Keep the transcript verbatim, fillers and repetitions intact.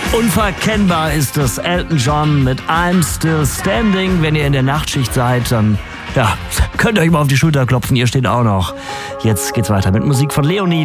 Unverkennbar ist es Elton John mit I'm Still Standing. Wenn ihr in der Nachtschicht seid, dann ja, könnt ihr euch mal auf die Schulter klopfen, ihr steht auch noch. Jetzt geht's weiter mit Musik von Leonie.